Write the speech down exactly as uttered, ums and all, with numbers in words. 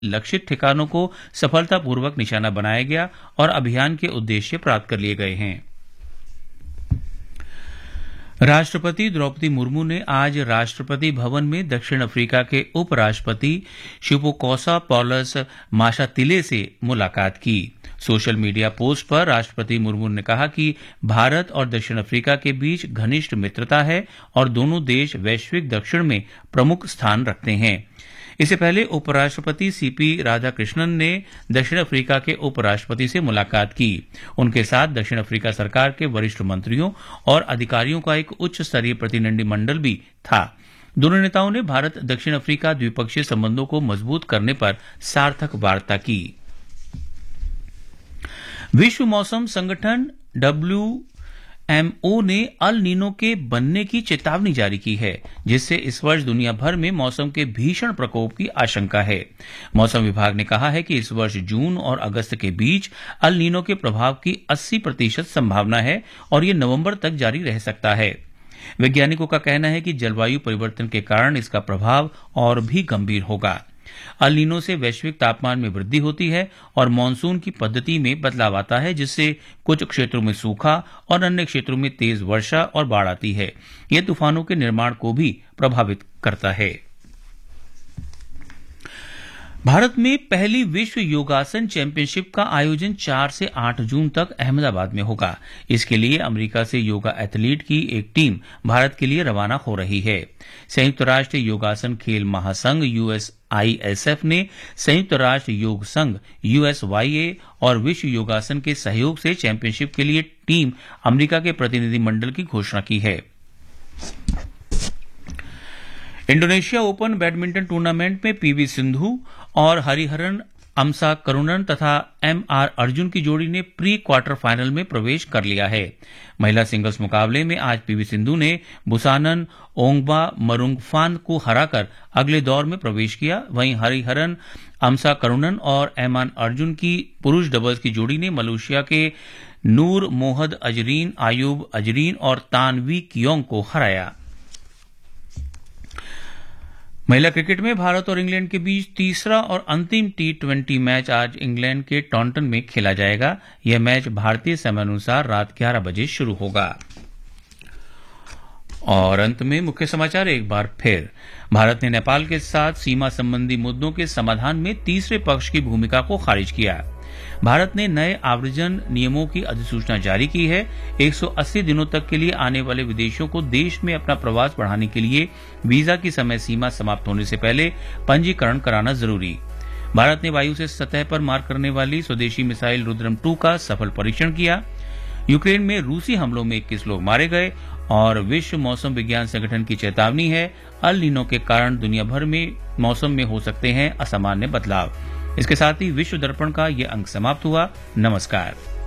लक्षित ठिकानों को सफलतापूर्वक निशाना बनाया गया और अभियान के उद्देश्य प्राप्त कर लिए गए हैं। राष्ट्रपति द्रौपदी मुर्मू ने आज राष्ट्रपति भवन में दक्षिण अफ्रीका के उपराष्ट्रपति शिपोकोसा पॉलस माशातिले से मुलाकात की। सोशल मीडिया पोस्ट पर राष्ट्रपति मुर्मू ने कहा कि भारत और दक्षिण अफ्रीका के बीच घनिष्ठ मित्रता है और दोनों देश वैश्विक दक्षिण में प्रमुख स्थान रखते हैं। इससे पहले उपराष्ट्रपति सीपी राधाकृष्णन ने दक्षिण अफ्रीका के उपराष्ट्रपति से मुलाकात की। उनके साथ दक्षिण अफ्रीका सरकार के वरिष्ठ मंत्रियों और अधिकारियों का एक उच्च स्तरीय प्रतिनिधिमंडल भी था। दोनों नेताओं ने भारत दक्षिण अफ्रीका द्विपक्षीय संबंधों को मजबूत करने पर सार्थक वार्ता की। विश्व मौसम संगठन डब्ल्यू एम ओ ने अल नीनो के बनने की चेतावनी जारी की है, जिससे इस वर्ष दुनिया भर में मौसम के भीषण प्रकोप की आशंका है। मौसम विभाग ने कहा है कि इस वर्ष जून और अगस्त के बीच अल नीनो के प्रभाव की अस्सी प्रतिशत संभावना है और ये नवंबर तक जारी रह सकता है। वैज्ञानिकों का कहना है कि जलवायु परिवर्तन के कारण इसका प्रभाव और भी गंभीर होगा। अल नीनो से वैश्विक तापमान में वृद्धि होती है और मानसून की पद्धति में बदलाव आता है, जिससे कुछ क्षेत्रों में सूखा और अन्य क्षेत्रों में तेज वर्षा और बाढ़ आती है। यह तूफानों के निर्माण को भी प्रभावित करता है। भारत में पहली विश्व योगासन चैंपियनशिप का आयोजन चार से आठ जून तक अहमदाबाद में होगा। इसके लिए अमेरिका से योगा एथलीट की एक टीम भारत के लिए रवाना हो रही है। संयुक्त राष्ट्र योगासन खेल महासंघ यूएस आई एस एफ ने संयुक्त राष्ट्र योग संघ यू एस वाई ए और विश्व योगासन के सहयोग से चैंपियनशिप के लिए टीम अमेरिका के प्रतिनिधिमंडल की घोषणा की है। इंडोनेशिया ओपन बैडमिंटन टूर्नामेंट में पीवी सिंधु और हरिहरन अमसा करुणन तथा एम आर अर्जुन की जोड़ी ने प्री क्वार्टर फाइनल में प्रवेश कर लिया है। महिला सिंगल्स मुकाबले में आज पीवी सिंधु ने बुसानन ओंगबा मरुंगफान को हराकर अगले दौर में प्रवेश किया। वहीं हरिहरन अमसा करुणन और एम आर अर्जुन की पुरुष डबल्स की जोड़ी ने मलेशिया के नूर मोहद अजरीन, आयूब अजरीन और तानवी कियोंग को हराया। महिला क्रिकेट में भारत और इंग्लैंड के बीच तीसरा और अंतिम टी ट्वेंटी मैच आज इंग्लैंड के टॉन्टन में खेला जाएगा। यह मैच भारतीय समयानुसार रात ग्यारह बजे शुरू होगा। और अंत में मुख्य समाचार एक बार फिर। भारत ने नेपाल के साथ सीमा संबंधी मुद्दों के समाधान में तीसरे पक्ष की भूमिका को खारिज किया। भारत ने नए आव्रजन नियमों की अधिसूचना जारी की है। एक सौ अस्सी दिनों तक के लिए आने वाले विदेशियों को देश में अपना प्रवास बढ़ाने के लिए वीजा की समय सीमा समाप्त होने से पहले पंजीकरण कराना जरूरी। भारत ने वायु से सतह पर मार करने वाली स्वदेशी मिसाइल रुद्रम टू का सफल परीक्षण किया। यूक्रेन में रूसी हमलों में इक्कीस लोग मारे गए और विश्व मौसम विज्ञान संगठन की चेतावनी है, अल नीनो के कारण दुनिया भर में मौसम में हो सकते हैं असामान्य बदलाव। इसके साथ ही विश्व दर्पण का ये अंक समाप्त हुआ। नमस्कार।